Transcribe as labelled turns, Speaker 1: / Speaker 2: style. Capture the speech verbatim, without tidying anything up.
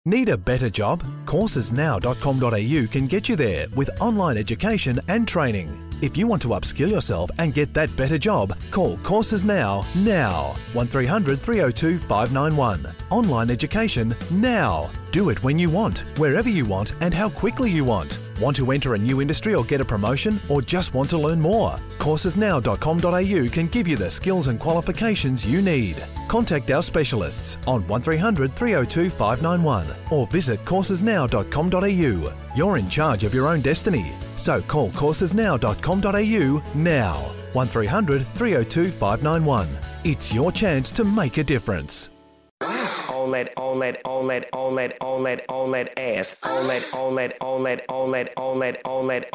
Speaker 1: Need a better job? courses now dot com dot a u can get you there with online education and training. If you want to upskill yourself and get that better job, call Courses Now, now. one three hundred three oh two five nine one. Online education now. Do it when you want, wherever you want and how quickly you want. Want to enter a new industry or get a promotion, or just want to learn more? courses now dot com dot a u can give you the skills and qualifications you need. Contact our specialists on one three hundred three oh two five nine one or visit courses now dot com dot a u. You're in charge of your own destiny. So call courses now dot com dot a u now. one three hundred three oh two five nine one. It's your chance to make a difference.
Speaker 2: On that, on that, on that, on that, on that, on that ass. On that, on that, on that, on that, on that, on that.